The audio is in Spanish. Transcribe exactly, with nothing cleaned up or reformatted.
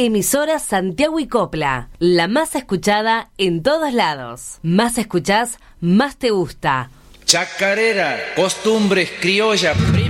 Emisora Santiago y Copla, la más escuchada en todos lados. Más escuchás, más te gusta. Chacarera, costumbres criollas.